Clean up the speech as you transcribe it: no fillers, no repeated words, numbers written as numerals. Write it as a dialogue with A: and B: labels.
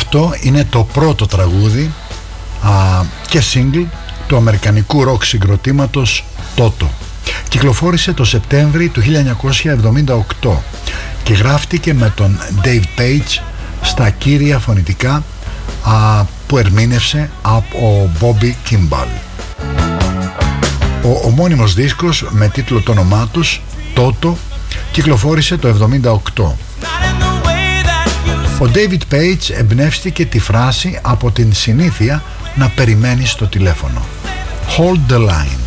A: Αυτό είναι το πρώτο τραγούδι και single του αμερικανικού ροκ συγκροτήματος Toto. Κυκλοφόρησε το Σεπτέμβρη του 1978 και γράφτηκε με τον Dave Page στα κύρια φωνητικά που ερμήνευσε από Bobby Kimball. Ο ομώνυμος δίσκος με τίτλο το όνομά τους, Toto, κυκλοφόρησε το 1978. Ο David Page εμπνεύστηκε τη φράση από την συνήθεια να περιμένει στο τηλέφωνο. Hold the line.